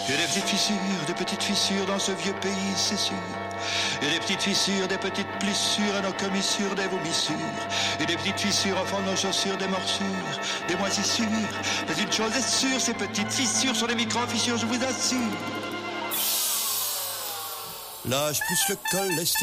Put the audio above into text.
Il y a des petites fissures dans ce vieux pays, c'est sûr. Il y a des petites fissures, des petites plissures à nos commissures, des vomissures. Et des petites fissures au fond de nos chaussures, des morsures, des moisissures. Mais une chose est sûre, ces petites fissures sont des micro-fissures, je vous assure. L'âge plus le col,